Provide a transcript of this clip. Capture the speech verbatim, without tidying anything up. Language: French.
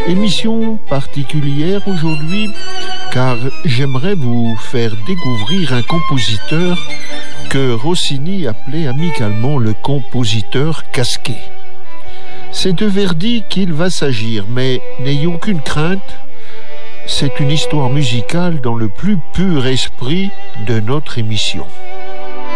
Émission particulière aujourd'hui car j'aimerais vous faire découvrir un compositeur que Rossini appelait amicalement le compositeur casqué. C'est de Verdi qu'il va s'agir, mais n'ayez aucune crainte, c'est une histoire musicale dans le plus pur esprit de notre émission.